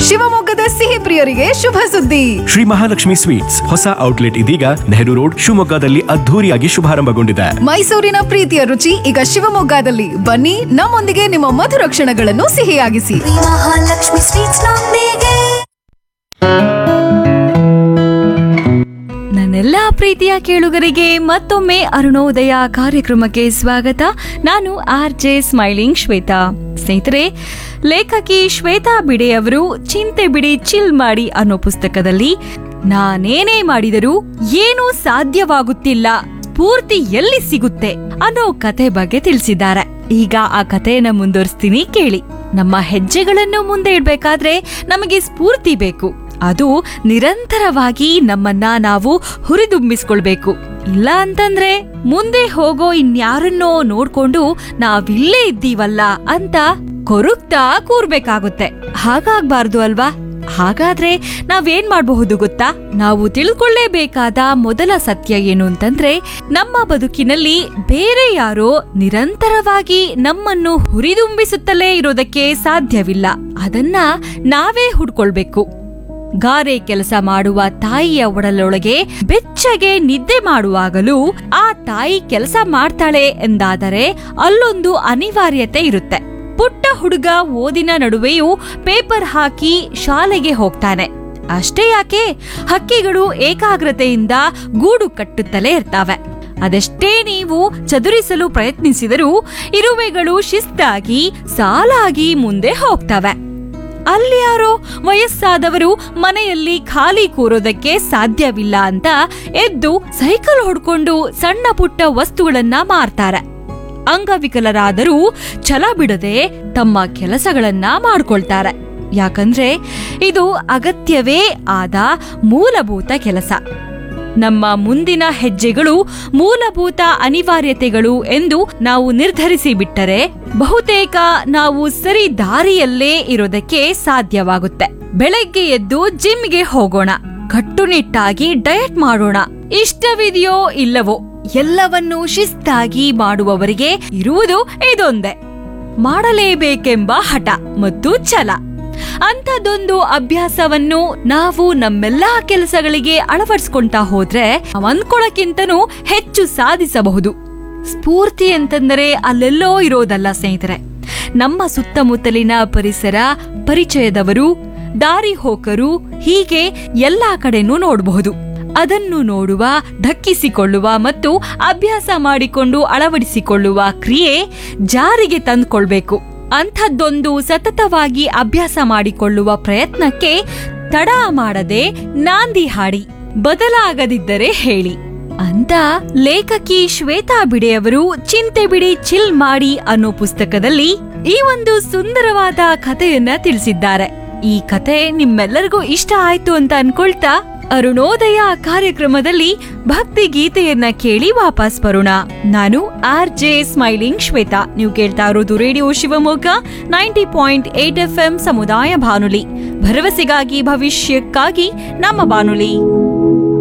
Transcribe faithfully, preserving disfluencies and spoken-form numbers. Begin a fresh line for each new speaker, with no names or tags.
ಶಿವಮೊಗ್ಗದ ಸಿಹಿ ಪ್ರಿಯರಿಗೆ ಶುಭ ಸುದ್ದಿ.
ಶ್ರೀ ಮಹಾಲಕ್ಷ್ಮಿ ಸ್ವೀಟ್ಸ್ ಹೊಸ ಔಟ್ಲೆಟ್ ಇದೀಗ ನೆಹರು ರೋಡ್ ಶಿವಮೊಗ್ಗದಲ್ಲಿ ಅದ್ಧೂರಿಯಾಗಿ ಶುಭಾರಂಭಗೊಂಡಿದೆ.
ಮೈಸೂರಿನ ಪ್ರೀತಿಯ ರುಚಿ ಈಗ ಶಿವಮೊಗ್ಗದಲ್ಲಿ. ಬನ್ನಿ, ನಮ್ಮೊಂದಿಗೆ ನಿಮ್ಮ ಮಧುರ ಕ್ಷಣಗಳನ್ನು ಸಿಹಿಯಾಗಿಸಿ.
ಮಹಾಲಕ್ಷ್ಮಿ ಸ್ವೀಟ್ಸ್ ನೊಂದಿಗೆ.
ನನ್ನೆಲ್ಲ ಪ್ರೀತಿಯ ಕೇಳುಗರಿಗೆ ಮತ್ತೊಮ್ಮೆ ಅರುಣೋದಯ ಕಾರ್ಯಕ್ರಮಕ್ಕೆ ಸ್ವಾಗತ. ನಾನು ಆರ್ ಜೆ ಸ್ಮೈಲಿಂಗ್ ಶ್ವೇತಾ. ಸ್ನೇಹಿತರೆ, ಲೇಖಕಿ ಶ್ವೇತಾ ಬಿಡೆ ಅವರು ಚಿಂತೆ ಬಿಡಿ ಚಿಲ್ ಮಾಡಿ ಅನ್ನೋ ಪುಸ್ತಕದಲ್ಲಿ ನಾನೇನೇ ಮಾಡಿದರೂ ಏನೂ ಸಾಧ್ಯವಾಗುತ್ತಿಲ್ಲ, ಸ್ಫೂರ್ತಿ ಎಲ್ಲಿ ಸಿಗುತ್ತೆ ಅನ್ನೋ ಕತೆ ಬಗ್ಗೆ ತಿಳಿಸಿದ್ದಾರೆ. ಈಗ ಆ ಕಥೆಯನ್ನ ಮುಂದುವರಿಸ್ತೀನಿ, ಕೇಳಿ. ನಮ್ಮ ಹೆಜ್ಜೆಗಳನ್ನು ಮುಂದೆ ಇಡ್ಬೇಕಾದ್ರೆ ನಮಗೆ ಸ್ಫೂರ್ತಿ ಬೇಕು. ಅದು ನಿರಂತರವಾಗಿ ನಮ್ಮನ್ನ ನಾವು ಹುರಿದುಂಬಿಸ್ಕೊಳ್ಬೇಕು. ಇಲ್ಲ ಅಂತಂದ್ರೆ ಮುಂದೆ ಹೋಗೋ ಇನ್ಯಾರನ್ನೋ ನೋಡ್ಕೊಂಡು ನಾವಿಲ್ಲೇ ಇದ್ದೀವಲ್ಲ ಅಂತ ಕೊರುಕ್ತಾ ಕೂರ್ಬೇಕಾಗುತ್ತೆ. ಹಾಗಾಗ್ಬಾರ್ದು ಅಲ್ವಾ? ಹಾಗಾದ್ರೆ ನಾವೇನ್ ಮಾಡಬಹುದು ಗೊತ್ತಾ? ನಾವು ತಿಳ್ಕೊಳ್ಳೇಬೇಕಾದ ಮೊದಲ ಸತ್ಯ ಏನು ಅಂತಂದ್ರೆ, ನಮ್ಮ ಬದುಕಿನಲ್ಲಿ ಬೇರೆ ಯಾರೋ ನಿರಂತರವಾಗಿ ನಮ್ಮನ್ನು ಹುರಿದುಂಬಿಸುತ್ತಲೇ ಇರೋದಕ್ಕೆ ಸಾಧ್ಯವಿಲ್ಲ. ಅದನ್ನ ನಾವೇ ಹುಡ್ಕೊಳ್ಬೇಕು. ಗಾರೆ ಕೆಲಸ ಮಾಡುವ ತಾಯಿಯ ಒಡಲೊಳಗೆ ಬೆಚ್ಚಗೆ ನಿದ್ದೆ ಮಾಡುವಾಗಲೂ ಆ ತಾಯಿ ಕೆಲಸ ಮಾಡ್ತಾಳೆ ಎಂದಾದರೆ ಅಲ್ಲೊಂದು ಅನಿವಾರ್ಯತೆ ಇರುತ್ತೆ. ಪುಟ್ಟ ಹುಡುಗ ಓದಿನ ನಡುವೆಯೂ ಪೇಪರ್ ಹಾಕಿ ಶಾಲೆಗೆ ಹೋಗ್ತಾನೆ. ಅಷ್ಟೇ ಯಾಕೆ, ಹಕ್ಕಿಗಳು ಏಕಾಗ್ರತೆಯಿಂದ ಗೂಡು ಕಟ್ಟುತ್ತಲೇ ಇರ್ತಾವೆ. ಅದೆಷ್ಟೇ ನೀವು ಚದುರಿಸಲು ಪ್ರಯತ್ನಿಸಿದರೂ ಇರುವೆಗಳು ಶಿಸ್ತಾಗಿ ಸಾಲಾಗಿ ಮುಂದೆ ಹೋಗ್ತವೆ. ಅಲ್ಲಿ ಯಾರೋ ವಯಸ್ಸಾದವರು ಮನೆಯಲ್ಲಿ ಖಾಲಿ ಕೂರೋದಕ್ಕೆ ಸಾಧ್ಯವಿಲ್ಲ ಅಂತ ಎದ್ದು ಸೈಕಲ್ ಹೊಡ್ಕೊಂಡು ಸಣ್ಣ ಪುಟ್ಟ ವಸ್ತುಗಳನ್ನ ಮಾರ್ತಾರೆ. ಅಂಗವಿಕಲರಾದರೂ ಛಲ ಬಿಡದೆ ತಮ್ಮ ಕೆಲಸಗಳನ್ನ ಮಾಡ್ಕೊಳ್ತಾರೆ. ಯಾಕಂದ್ರೆ ಇದು ಅಗತ್ಯವೇ ಆದ ಮೂಲಭೂತ ಕೆಲಸ. ನಮ್ಮ ಮುಂದಿನ ಹೆಜ್ಜೆಗಳು ಮೂಲಭೂತ ಅನಿವಾರ್ಯತೆಗಳು ಎಂದು ನಾವು ನಿರ್ಧರಿಸಿ ಬಿಟ್ಟರೆ ಬಹುತೇಕ ನಾವು ಸರಿ ದಾರಿಯಲ್ಲೇ ಇರೋದಕ್ಕೆ ಸಾಧ್ಯವಾಗುತ್ತೆ. ಬೆಳಗ್ಗೆ ಎದ್ದು ಜಿಮ್ಗೆ ಹೋಗೋಣ, ಕಟ್ಟುನಿಟ್ಟಾಗಿ ಡಯಟ್ ಮಾಡೋಣ, ಇಷ್ಟವಿದೆಯೋ ಇಲ್ಲವೋ ಎಲ್ಲವನ್ನೂ ಶಿಸ್ತಾಗಿ ಮಾಡುವವರಿಗೆ ಇರುವುದು ಇದೊಂದೇ, ಮಾಡಲೇಬೇಕೆಂಬ ಹಠ ಮತ್ತು ಛಲ. ಅಂಥದ್ದೊಂದು ಅಭ್ಯಾಸವನ್ನು ನಾವು ನಮ್ಮೆಲ್ಲಾ ಕೆಲಸಗಳಿಗೆ ಅಳವಡಿಸ್ಕೊಂತಾ ಹೋದ್ರೆ ಅಂದ್ಕೊಳ್ಳಕ್ಕಿಂತನೂ ಹೆಚ್ಚು ಸಾಧಿಸಬಹುದು. ಸ್ಫೂರ್ತಿ ಅಂತಂದರೆ ಅಲ್ಲೆಲ್ಲೋ ಇರೋದಲ್ಲ ಸ್ನೇಹಿತರೆ, ನಮ್ಮ ಸುತ್ತಮುತ್ತಲಿನ ಪರಿಸರ, ಪರಿಚಯದವರು, ದಾರಿ ಹೋಕರು, ಹೀಗೆ ಎಲ್ಲಾ ಕಡೆನೂ ನೋಡಬಹುದು. ಅದನ್ನು ನೋಡುವ, ಧಕ್ಕಿಸಿಕೊಳ್ಳುವ ಮತ್ತು ಅಭ್ಯಾಸ ಮಾಡಿಕೊಂಡು ಅಳವಡಿಸಿಕೊಳ್ಳುವ ಕ್ರಿಯೆ ಜಾರಿಗೆ ತಂದುಕೊಳ್ಬೇಕು. ಅಂಥದ್ದೊಂದು ಸತತವಾಗಿ ಅಭ್ಯಾಸ ಮಾಡಿಕೊಳ್ಳುವ ಪ್ರಯತ್ನಕ್ಕೆ ತಡ ಮಾಡದೆ ನಾಂದಿ ಹಾಡಿ, ಬದಲಾಗದಿದ್ದರೆ ಹೇಳಿ ಅಂತ ಲೇಖಕಿ ಶ್ವೇತಾ ಬಿಡೆಯವರು ಚಿಂತೆ ಬಿಡಿ ಚಿಲ್ ಮಾಡಿ ಅನ್ನೋ ಪುಸ್ತಕದಲ್ಲಿ ಈ ಒಂದು ಸುಂದರವಾದ ಕಥೆಯನ್ನ ತಿಳಿಸಿದ್ದಾರೆ. ಈ ಕತೆ ನಿಮ್ಮೆಲ್ಲರಿಗೂ ಇಷ್ಟ ಆಯ್ತು ಅಂತ ಅನ್ಕೊಳ್ತಾ ಅರುಣೋದಯ ಕಾರ್ಯಕ್ರಮದಲ್ಲಿ ಭಕ್ತಿ ಗೀತೆಯನ್ನ ಕೇಳಿ ವಾಪಸ್ ಬರೋಣ. ನಾನು ಆರ್ ಜೆ ಸ್ಮೈಲಿಂಗ್ ಶ್ವೇತಾ. ನೀವು ಕೇಳ್ತಾ ಇರೋದು radio Shivamogga ninety point eight F M ಸಮುದಾಯ ಬಾನುಲಿ, ಭರವಸೆಗಾಗಿ ಭವಿಷ್ಯಕ್ಕಾಗಿ ನಮ್ಮ ಬಾನುಲಿ.